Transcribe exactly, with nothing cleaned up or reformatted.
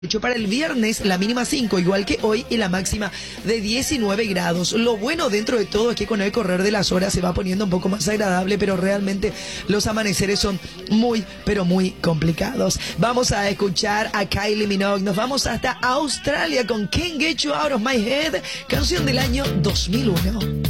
Para el viernes la mínima cinco, igual que hoy, y la máxima de diecinueve grados. Lo bueno dentro de todo es que con el correr de las horas se va poniendo un poco más agradable, pero realmente los amaneceres son muy, pero muy complicados. Vamos a escuchar a Kylie Minogue. Nos vamos hasta Australia con Can't Get You Out of My Head, canción del año dos mil uno.